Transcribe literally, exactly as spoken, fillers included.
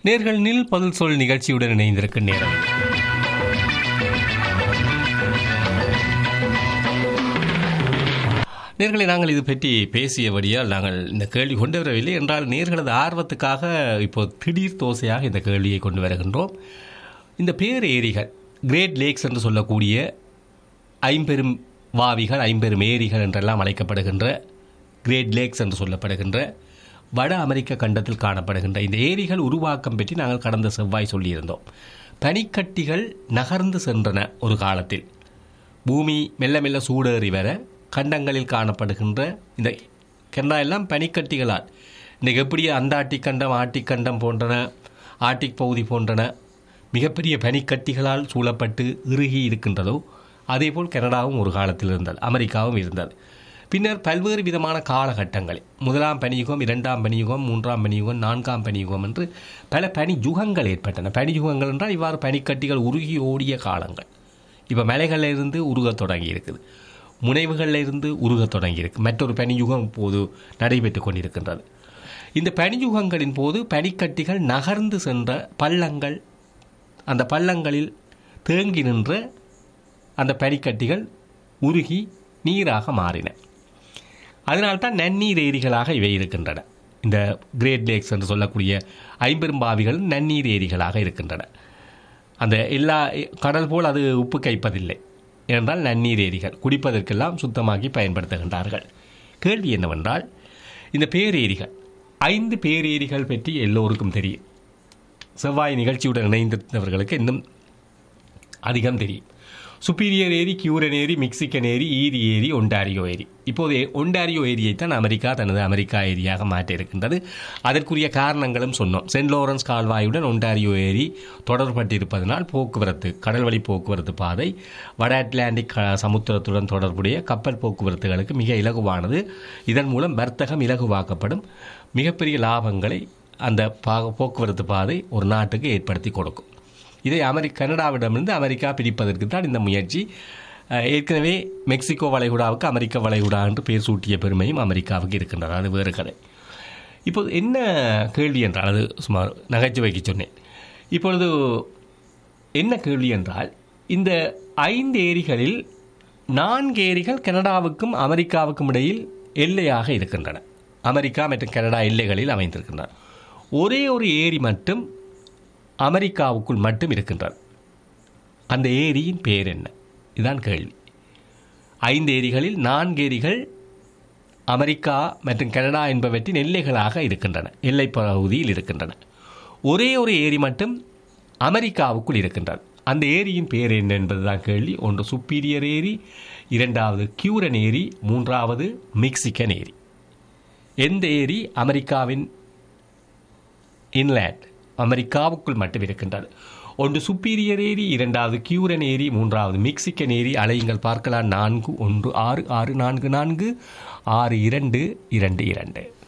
நேர்கள் நில் பதில் சொல் நிகழ்ச்சியுடன் இணைந்திருக்கும் நேரம். நேர்களை நாங்கள் இது பற்றி பேசியபடியால் நாங்கள் இந்த கேள்வி கொண்டு வரவில்லை என்றால் நேர்களது ஆர்வத்துக்காக இப்போ திடீர் தோசையாக இந்த கேள்வியை கொண்டு வருகின்றோம். இந்த பேர் ஏரிகள் கிரேட் லேக்ஸ் என்று சொல்லக்கூடிய ஐம்பெரும் வாவிகள் ஐம்பெரும் ஏரிகள் என்றெல்லாம் அழைக்கப்படுகின்ற கிரேட் லேக்ஸ் என்று சொல்லப்படுகின்ற வட அமெரிக்க கண்டத்தில் காணப்படுகின்ற இந்த ஏரிகள் உருவாக்கம் பற்றி நாங்கள் கடந்த செவ்வாய் சொல்லியிருந்தோம். பனிக்கட்டிகள் நகர்ந்து சென்றன ஒரு காலத்தில். பூமி மெல்ல மெல்ல சூடேறி வர கண்டங்களில் காணப்படுகின்ற இந்த கண்டா எல்லாம் பனிக்கட்டிகளால் இன்றைக்கு எப்படி அண்டார்டிக் கண்டம் ஆர்டிக் கண்டம் போன்றன ஆர்டிக் பகுதி போன்றன மிகப்பெரிய பனிக்கட்டிகளால் சூழப்பட்டு இறுகி இருக்கின்றதோ அதேபோல் கனடாவும் ஒரு காலத்தில் இருந்தது, அமெரிக்காவும் இருந்தது. பின்னர் பல்வேறு விதமான காலகட்டங்களில் முதலாம் பனியுகம், இரண்டாம் பனியுகம், மூன்றாம் பனியுகம், நான்காம் பனியுகம் என்று பல பனி யுகங்கள் ஏற்பட்டன. பனி யுகங்கள் என்றால் இவ்வாறு பனிக்கட்டிகள் உருகி ஓடிய காலங்கள். இப்போ மலைகளில் இருந்து உருகத் தொடங்கி இருக்குது, முனைவுகளில் இருந்து உருகத் தொடங்கியிருக்கு. மற்றொரு பனியுகம் இப்போது நடைபெற்று கொண்டிருக்கின்றது. இந்த பனியுகங்களின் போது பனிக்கட்டிகள் நகர்ந்து சென்ற பள்ளங்கள், அந்த பள்ளங்களில் தேங்கி நின்ற அந்த பனிக்கட்டிகள் உருகி நீராக மாறின. அதனால்தான் நன்னீர் ஏரிகளாக இவை இருக்கின்றன. இந்த கிரேட் லேக்ஸ் என்று சொல்லக்கூடிய ஐம்பெரும்பாவிகள் நன்னீர் ஏரிகளாக இருக்கின்றன. அந்த எல்லா கடல் போல் அது உப்பு கைப்பதில்லை என்றால் நன்னீர் ஏரிகள் குடிப்பதற்கெல்லாம் சுத்தமாக்கி பயன்படுத்துகின்றார்கள். கேள்வி என்னவென்றால், இந்த பேரேரிகள் ஐந்து பேரேரிகள் பற்றி எல்லோருக்கும் தெரியும். செவ்வாய் நிகழ்ச்சியுடன் இணைந்திருந்தவர்களுக்கு இன்னும் அதிகம் தெரியும். சுப்பீரியர் ஏரி, கியூரன் ஏரி, மெக்சிகன் ஏரி, ஈரி ஏரி, ஒன்டாரியோ ஏரி. இப்போது ஒன்டாரியோ ஏரியைத்தான் அமெரிக்கா தனது அமெரிக்கா ஏரியாக மாற்றியிருக்கின்றது. அதற்குரிய காரணங்களும் சொன்னோம். சென்ட் லாரன்ஸ் கால்வாயுடன் ஒன்டாரியோ ஏரி தொடர்பட்டிருப்பதனால் போக்குவரத்து, கடல்வழி போக்குவரத்து பாதை வட அட்லாண்டிக் சமுத்திரத்துடன் தொடர்புடைய கப்பல் போக்குவரத்துகளுக்கு மிக இலகுவானது. இதன் மூலம் வர்த்தகம் இலகுவாக்கப்படும். மிகப்பெரிய லாபங்களை அந்த பா போக்குவரத்து பாதை ஒரு நாட்டுக்கு ஏற்படுத்தி கொடுக்கும். இதை அமெரிக்க கனடாவிடமிருந்து அமெரிக்கா பிரிப்பதற்கு தான் இந்த முயற்சி. ஏற்கனவே மெக்சிகோ வளைகுடாவுக்கு அமெரிக்க வளைகுடா என்று பேர் சூட்டிய பெருமையும் அமெரிக்காவுக்கு இருக்கின்றது. அது வேறு கதை. இப்போது என்ன கேள்வி என்றால், அது சுமார் நகைச்சுவைக்கு சொன்னேன். இப்பொழுது என்ன கேள்வி என்றால், இந்த ஐந்து ஏரிகளில் நான்கு ஏரிகள் கனடாவுக்கும் அமெரிக்காவுக்கும் இடையில் எல்லையாக இருக்கின்றன. அமெரிக்கா மற்றும் கனடா எல்லைகளில் அமைந்திருக்கின்றன. ஒரே ஒரு ஏரி மட்டும் அமெரிக்காவுக்குள் மட்டும் இருக்கின்றது. அந்த ஏரியின் பேர் என்ன? இதுதான் கேள்வி. ஐந்து ஏரிகளில் நான்கு ஏரிகள் அமெரிக்கா மற்றும் கனடா என்பவற்றின் எல்லைகளாக இருக்கின்றன, எல்லை பகுதியில் இருக்கின்றன. ஒரே ஒரு ஏரி மட்டும் அமெரிக்காவுக்குள் இருக்கின்றது. அந்த ஏரியின் பேர் என்ன என்பதுதான் கேள்வி. ஒன்று சுப்பீரியர் ஏரி, இரண்டாவது கியூரன் ஏரி, மூன்றாவது மெக்சிகன் ஏரி. எந்த ஏரி அமெரிக்காவின் இன்லேண்ட் அமெரிக்காவுக்குள் மட்டும் இருக்கின்றது? ஒன்று சுப்பீரியர் ஏரி, இரண்டாவது கியூரன் ஏரி, மூன்றாவது மெக்சிகன் ஏரி. அலையுங்கள் பார்க்கலாம். நான்கு ஒன்று ஆறு ஆறு நான்கு நான்கு ஆறு இரண்டு இரண்டு இரண்டு.